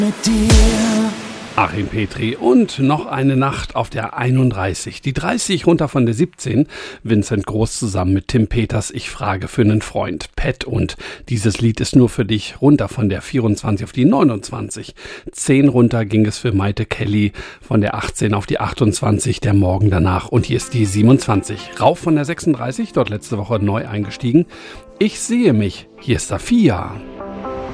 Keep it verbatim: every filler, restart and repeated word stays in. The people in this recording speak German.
Mit dir. Achim Petri und noch eine Nacht auf der einunddreißig. Die dreißig runter von der siebzehn. Vincent Groß zusammen mit Tim Peters. Ich frage für einen Freund. Pet und dieses Lied ist nur für dich. Runter von der vierundzwanzig auf die neunundzwanzig. zehn runter ging es für Maite Kelly. Von der achtzehn auf die achtundzwanzig. Der Morgen danach. Und hier ist die siebenundzwanzig. Rauf von der sechsunddreißig. Dort letzte Woche neu eingestiegen. Ich sehe mich. Hier ist Safia.